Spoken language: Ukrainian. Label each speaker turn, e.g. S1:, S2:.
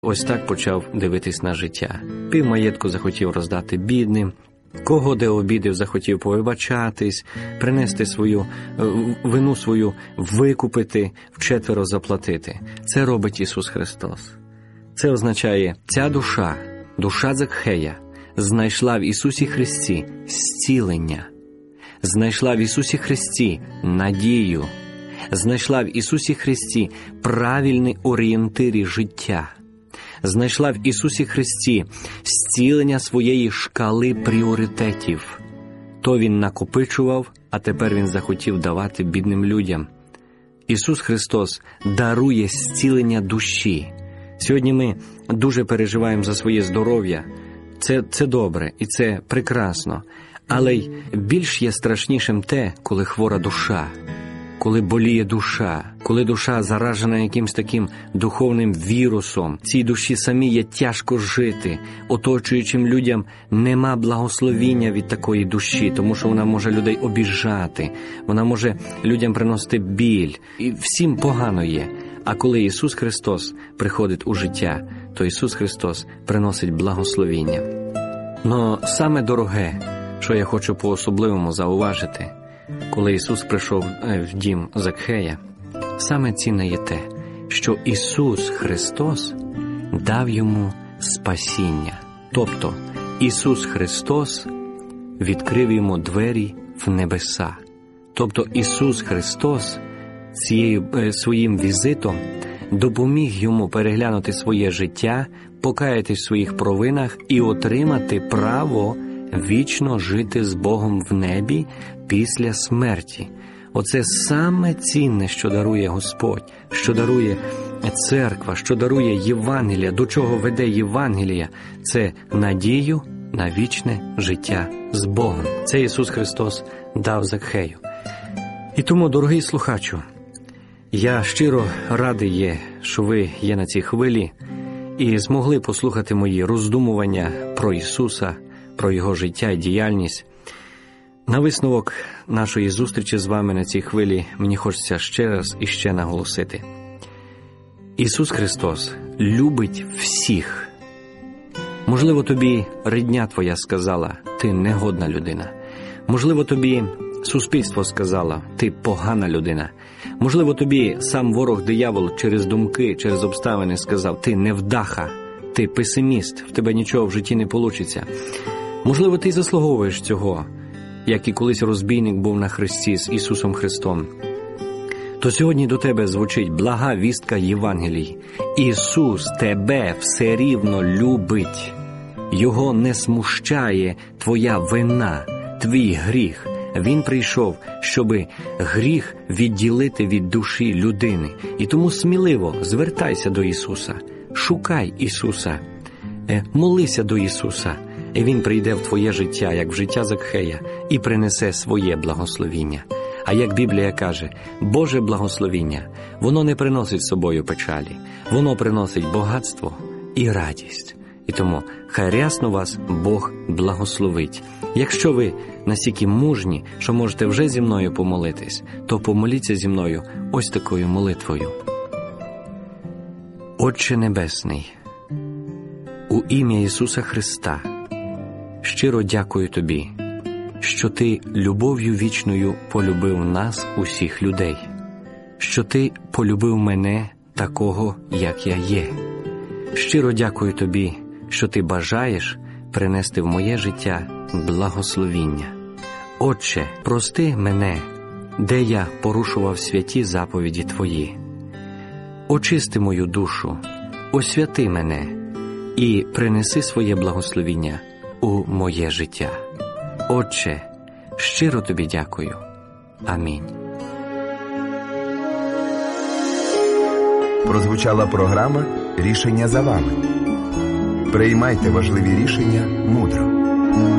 S1: Ось так почав дивитись на життя. Півмаєтку захотів роздати бідним, кого де обідив, захотів повибачатись, принести свою вину свою, викупити, вчетверо заплатити. Це робить Ісус Христос. Це означає, ця душа Закхея, знайшла в Ісусі Христі зцілення, знайшла в Ісусі Христі надію, знайшла в Ісусі Христі правильні орієнтири життя, знайшла в Ісусі Христі зцілення своєї шкали пріоритетів. То Він накопичував, а тепер Він захотів давати бідним людям. Ісус Христос дарує зцілення душі. Сьогодні ми дуже переживаємо за своє здоров'я. Це добре і це прекрасно. Але й більш є страшнішим те, коли хвора душа, коли боліє душа, коли душа заражена якимсь таким духовним вірусом. Цій душі самі є тяжко жити. Оточуючим людям нема благословіння від такої душі, тому що вона може людей обіжати, вона може людям приносити біль. І всім погано є. А коли Ісус Христос приходить у життя, то Ісус Христос приносить благословіння. Но саме дороге, що я хочу по-особливому зауважити, коли Ісус прийшов в дім Закхея, саме цінне є те, що Ісус Христос дав йому спасіння. Тобто Ісус Христос відкрив йому двері в небеса. Тобто Ісус Христос своїм візитом допоміг йому переглянути своє життя, покаятись в своїх провинах і отримати право вічно жити з Богом в небі після смерті. Оце саме цінне, що дарує Господь, що дарує церква, що дарує Євангелія, до чого веде Євангелія. Це надію на вічне життя з Богом. Це Ісус Христос дав Закхею. І тому, дорогий слухачу, я щиро радий є, що ви є на цій хвилі і змогли послухати мої роздумування про Ісуса, про Його життя і діяльність. На висновок нашої зустрічі з вами на цій хвилі мені хочеться ще раз і ще наголосити. Ісус Христос любить всіх. Можливо, тобі рідня твоя сказала, ти негодна людина. Можливо, тобі суспільство сказало, ти погана людина. Можливо, тобі сам ворог диявол через думки, через обставини сказав, ти невдаха, ти песиміст, в тебе нічого в житті не вийде. Можливо, ти заслуговуєш цього, як і колись розбійник був на хресті з Ісусом Христом. То сьогодні до тебе звучить блага вістка Євангелії. Ісус тебе все рівно любить. Його не смущає твоя вина, твій гріх. Він прийшов, щоби гріх відділити від душі людини. І тому сміливо звертайся до Ісуса, шукай Ісуса, молися до Ісуса. І Він прийде в твоє життя, як в життя Закхея, і принесе своє благословіння. А як Біблія каже, Боже благословіння, воно не приносить з собою печалі, воно приносить багатство і радість. І тому хай рясно вас Бог благословить. Якщо ви настільки мужні, що можете вже зі мною помолитись, то помоліться зі мною ось такою молитвою. Отче Небесний, у ім'я Ісуса Христа, щиро дякую Тобі, що Ти любов'ю вічною полюбив нас, усіх людей, що Ти полюбив мене такого, як я є. Щиро дякую Тобі, що Ти бажаєш принести в моє життя благословіння. Отче, прости мене, де я порушував святі заповіді Твої. Очисти мою душу, освяти мене і принеси своє благословіння у моє життя. Отче, щиро Тобі дякую. Амінь.
S2: Прозвучала програма «Рішення за вами». Приймайте важливі рішення мудро.